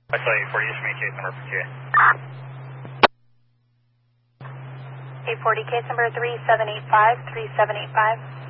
I saw 840, just meet case number 2. 840, case number 3785, 3785.